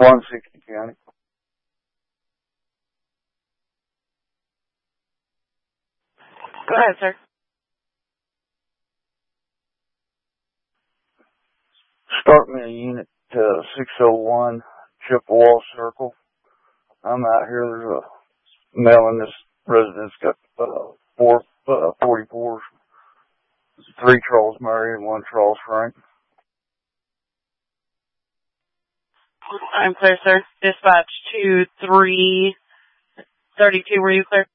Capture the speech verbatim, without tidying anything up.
one sixty County. Go ahead, sir. Start me a unit to six oh one Chippewa Circle. I'm out here. There's a male in this residence got uh, four uh, forty-fours. Three Charles Murray and one Charles Frank. I'm clear, sir. Dispatch two three thirty-two, were you clear?